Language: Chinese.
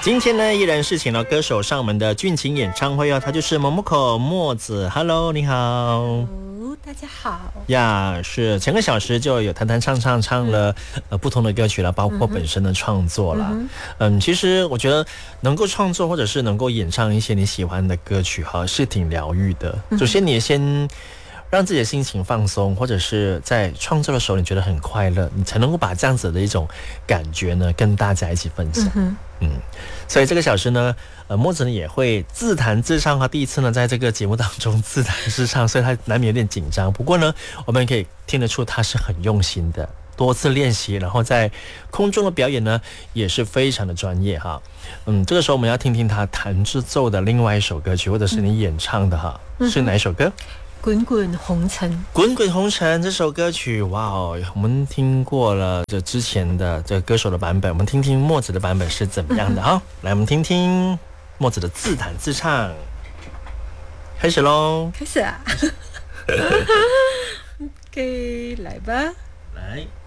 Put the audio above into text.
今天呢，依然是请到歌手上门的俊琴演唱会哦，他就是Momoko墨子。Hello， 你好。 大家好呀，是前个小时就有弹弹唱了不同的歌曲了，包括本身的创作啦。其实我觉得能够创作或者是能够演唱一些你喜欢的歌曲哈，是挺疗愈的。首先你先让自己的心情放松，或者是在创作的时候你觉得很快乐，你才能够把这样子的一种感觉呢跟大家一起分享。所以这个小时呢，墨子呢也会自弹自唱哈，第一次呢在这个节目当中自弹自唱，所以他难免有点紧张。不过呢，我们可以听得出他是很用心的，多次练习，然后在空中的表演呢也是非常的专业哈。这个时候我们要听听他弹制奏的另外一首歌曲，或者是你演唱的哈，是哪一首歌？ 滚滚红尘， 滚滚红尘这首歌曲，哇哦，我们听过了这之前的这个歌手的版本，我们听听墨子的版本是怎么样的哈。来，我们听听墨子的自弹自唱，开始喽！ 开始啊！OK， 来吧， 来。